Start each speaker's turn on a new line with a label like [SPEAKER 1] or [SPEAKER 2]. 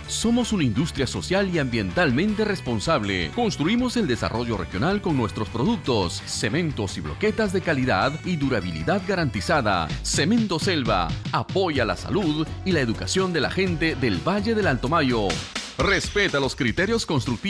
[SPEAKER 1] Somos una industria social y ambientalmente responsable. Construimos el desarrollo regional con nuestros productos, cementos y bloquetas de calidad y durabilidad garantizada. Cemento Selva apoya la salud y la educación de la gente del Valle del Alto Mayo. Respeta los criterios constructivos